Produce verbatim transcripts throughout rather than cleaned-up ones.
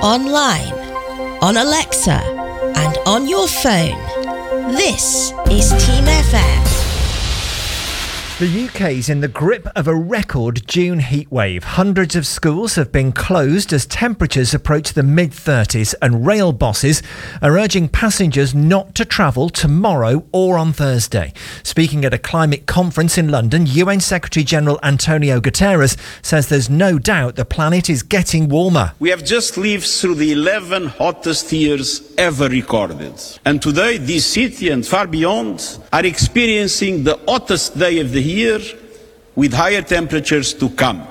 online, on Alexa, and on your phone. This is Team F M. The U K's in the grip of a record June heatwave. Hundreds of schools have been closed as temperatures approach the mid thirties, and rail bosses are urging passengers not to travel tomorrow or on Thursday. Speaking at a climate conference in London, U N Secretary-General Antonio Guterres says there's no doubt the planet is getting warmer. We have just lived through the eleven hottest years ever recorded. And today, this city and far beyond are experiencing the hottest day of the year with higher temperatures to come.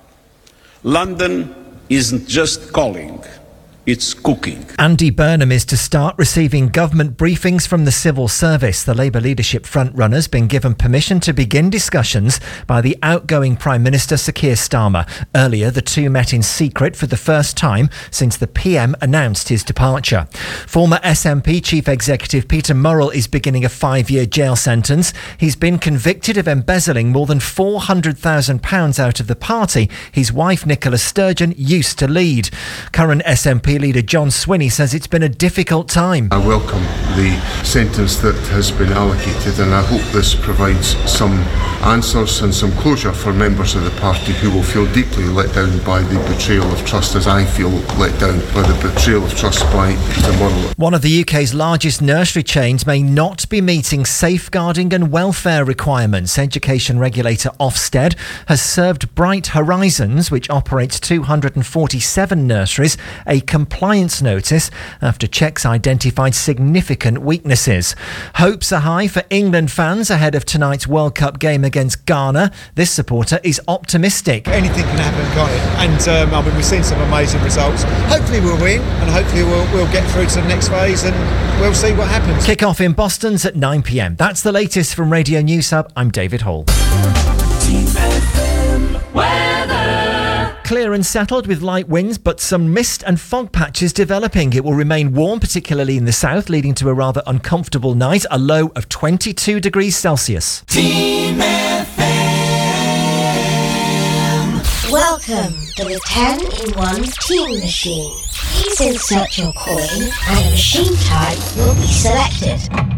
London isn't just calling, it's cooking. Andy Burnham is to start receiving government briefings from the civil service. The Labour leadership frontrunner's been given permission to begin discussions by the outgoing Prime Minister Sir Keir Starmer. Earlier, the two met in secret for the first time since the P M announced his departure. Former S N P Chief Executive Peter Murrell is beginning a five-year jail sentence. He's been convicted of embezzling more than four hundred thousand pounds out of the party his wife Nicola Sturgeon used to lead. Current S N P leader John Swinney says it's been a difficult time. I welcome the sentence that has been allocated, and I hope this provides some answers and some closure for members of the party who will feel deeply let down by the betrayal of trust, as I feel let down by the betrayal of trust by Peter Murrell. One of the U K's largest nursery chains may not be meeting safeguarding and welfare requirements. Education regulator Ofsted has served Bright Horizons, which operates two hundred forty-seven nurseries, a compliance notice after checks identified significant weaknesses. Hopes are high for England fans ahead of tonight's World Cup game against Ghana. This supporter is optimistic. Anything can happen, can't it? And um, I mean, we've seen some amazing results. Hopefully we'll win, and hopefully we'll, we'll get through to the next phase, and we'll see what happens. Kick-off in Boston's at nine p m. That's the latest from Radio News Hub. I'm David Hall. Team F M weather. Clear and settled with light winds, but some mist and fog patches developing. It will remain warm, particularly in the south, leading to a rather uncomfortable night. A low of twenty-two degrees Celsius. Team F M. Welcome to the ten in one Team Machine. Please insert your coin and a machine type will be selected.